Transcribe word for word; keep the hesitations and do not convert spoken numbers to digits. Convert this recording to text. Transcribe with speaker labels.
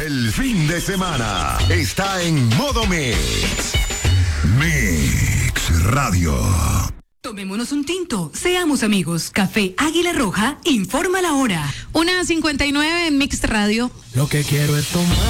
Speaker 1: El fin de semana está en modo Mix. Mix Radio.
Speaker 2: Tomémonos un tinto, seamos amigos. Café Águila Roja informa la hora.
Speaker 3: Una cincuenta y nueve en Mix Radio.
Speaker 4: Lo que quiero es tomar.